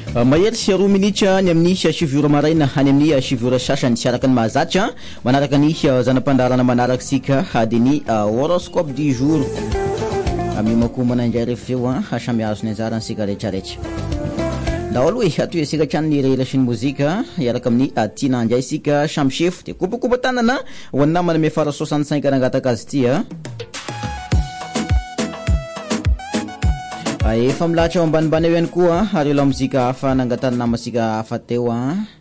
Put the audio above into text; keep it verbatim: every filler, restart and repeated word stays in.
mahery sy roa minitra ny amin'ny sivy ora maraina any amin'ny sivy ora sasany sy araka ny mahazatra manaraka ny zanam-pandarana manaraka sika adiny horoscope du jour amimako manandray reveo hasamy azo ny anjara ansika rehetrarehetra daholo hoe atoy sika trano ny rehela sy ny mozika iaraka amin'ny tina andray sika samsefo de kopakopa tanana ho any namana me fara soixante-cinq nangataka azy ty a efa milatra ao ambanimbany eo ihany koa ary la mozika hafa nangatana namasika hafa teo a